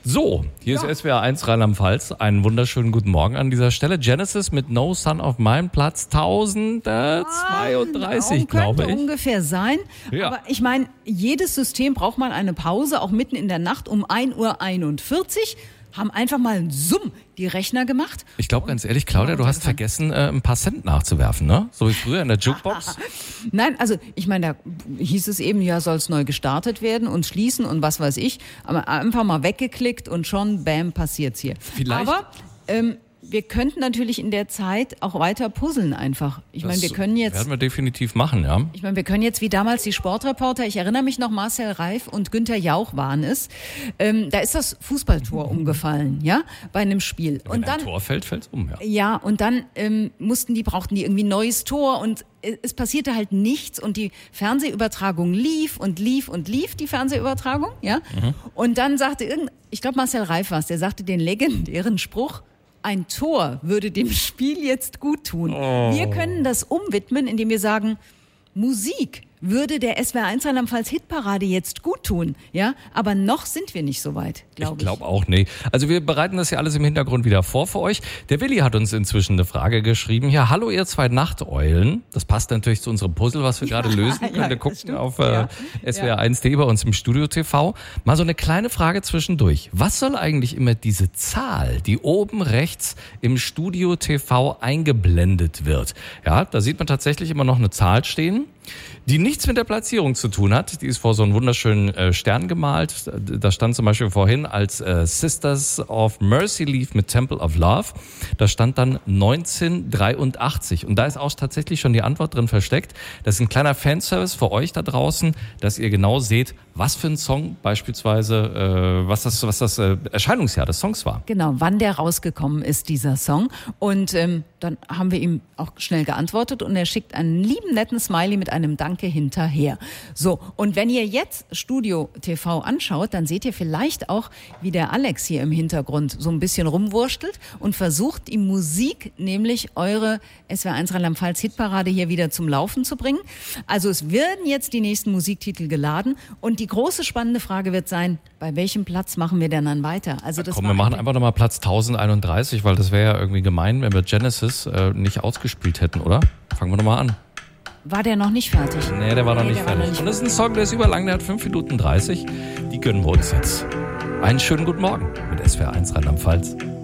So, hier ist SWR 1 Rheinland-Pfalz. Einen wunderschönen guten Morgen an dieser Stelle. Genesis mit No Son of Mine, Platz 1032, glaube ich. Könnte ungefähr sein. Ja. Aber ich meine, jedes System braucht mal eine Pause, auch mitten in der Nacht um 1:41 Uhr. Haben einfach mal einen Summ die Rechner gemacht. Ich glaube, ganz ehrlich, Claudia, du hast vergessen, ein paar Cent nachzuwerfen, ne? So wie früher in der Jukebox. Nein, also ich meine, da hieß es eben, ja, soll es neu gestartet werden und schließen und was weiß ich. Aber einfach mal weggeklickt und schon, bam, passiert's hier. Vielleicht. Aber wir könnten natürlich in der Zeit auch weiter puzzeln einfach. Ich meine, wir können jetzt... Werden wir definitiv machen, ja. Ich meine, wir können jetzt wie damals die Sportreporter, ich erinnere mich noch, Marcel Reif und Günther Jauch waren es. Da ist das Fußballtor umgefallen, ja, bei einem Spiel. Wenn ein Tor fällt, fällt's um, ja. Ja, und dann brauchten die irgendwie ein neues Tor und es passierte halt nichts und die Fernsehübertragung lief, die Fernsehübertragung, ja. Und dann sagte ich glaube Marcel Reif war es, der sagte den legendären Spruch: Ein Tor würde dem Spiel jetzt gut tun. Wir können das umwidmen, indem wir sagen, Musik würde der SWR 1 Rheinland-Pfalz Hitparade jetzt gut tun, ja? Aber noch sind wir nicht so weit, glaube ich. Ich glaube auch, nee. Also wir bereiten das ja alles im Hintergrund wieder vor für euch. Der Willi hat uns inzwischen eine Frage geschrieben. Ja, hallo ihr zwei Nachteulen. Das passt natürlich zu unserem Puzzle, was wir gerade lösen. Könnt ihr gucken auf SWR1.de bei uns im Studio TV. Mal so eine kleine Frage zwischendurch. Was soll eigentlich immer diese Zahl, die oben rechts im Studio TV eingeblendet wird? Ja, da sieht man tatsächlich immer noch eine Zahl stehen, die nichts mit der Platzierung zu tun hat. Die ist vor so einen wunderschönen Stern gemalt. Da stand zum Beispiel vorhin als Sisters of Mercy lief mit Temple of Love. Da stand dann 1983. Und da ist auch tatsächlich schon die Antwort drin versteckt. Das ist ein kleiner Fanservice für euch da draußen, dass ihr genau seht, was für ein Song beispielsweise, was das Erscheinungsjahr des Songs war. Genau, wann der rausgekommen ist, dieser Song. Und dann haben wir ihm auch schnell geantwortet und er schickt einen lieben, netten Smiley mit einem Danke hinterher. So, und wenn ihr jetzt Studio TV anschaut, dann seht ihr vielleicht auch, wie der Alex hier im Hintergrund so ein bisschen rumwurschtelt und versucht, die Musik, nämlich eure SWR 1 Rheinland-Pfalz Hitparade hier wieder zum Laufen zu bringen. Also es werden jetzt die nächsten Musiktitel geladen und die große spannende Frage wird sein, bei welchem Platz machen wir denn dann weiter? Also das wir machen einfach nochmal Platz 1031, weil das wäre ja irgendwie gemein, wenn wir Genesis nicht ausgespielt hätten, oder? Fangen wir nochmal an. War der noch nicht fertig? Nee, der war noch nicht fertig. Und das ist ein Song, der ist überlang, der hat 5 Minuten 30. Die gönnen wir uns jetzt. Einen schönen guten Morgen mit SWR 1 Rheinland-Pfalz.